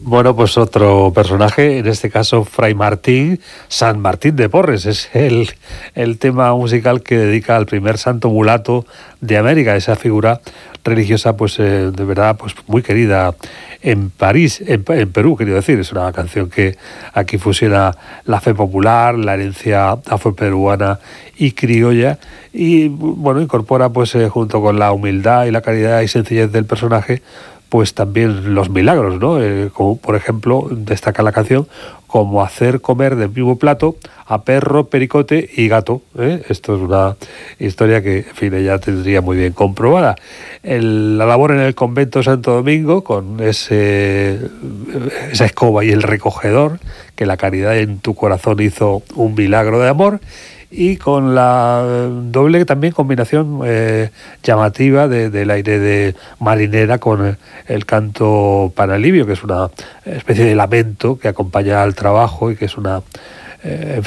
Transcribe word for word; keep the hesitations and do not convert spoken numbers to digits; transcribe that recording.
Bueno, pues otro personaje, en este caso Fray Martín, San Martín de Porres, es el, el tema musical que dedica al primer santo mulato de América, esa figura religiosa, pues eh, de verdad, pues muy querida en París, en, en Perú, quiero decir. Es una canción que aquí fusiona la fe popular, la herencia afroperuana y criolla, y bueno, incorpora pues eh, junto con la humildad y la caridad y sencillez del personaje, pues también los milagros, ¿no? Eh, como por ejemplo, destaca la canción, como hacer comer del mismo plato a perro, pericote y gato, ¿eh? Esto es una historia que, en fin, ella tendría muy bien comprobada. El, la labor en el convento de Santo Domingo, con ese, esa escoba y el recogedor, que la caridad en tu corazón hizo un milagro de amor, y con la doble también combinación eh, llamativa de, del aire de marinera con el canto panalivio, que es una especie de lamento que acompaña al trabajo y que es una, eh, en fin,